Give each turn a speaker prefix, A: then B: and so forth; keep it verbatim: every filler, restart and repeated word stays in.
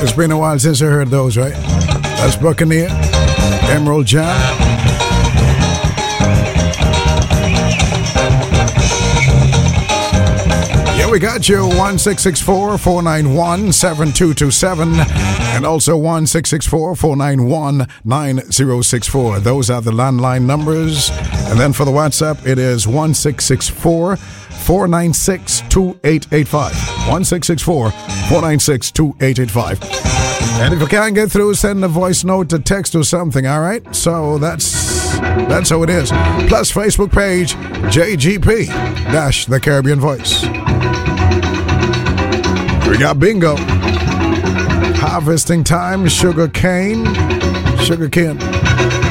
A: It's been a while since I heard those, right? That's Buccaneer, Emerald Jam. Yeah, we got you. one six six four, four nine one, seven two two seven and also one six six four, four nine one, nine zero six four. Those are the landline numbers. And then for the WhatsApp, it is one six six four, four nine six, two eight eight five. one six six four, four nine six, two eight eight five. And if you can't get through, send a voice note, a text or something, all right? So that's that's how it is. Plus Facebook page, J G P dash The Caribbean Voice. We got bingo. Harvesting time, sugar cane, sugar cane.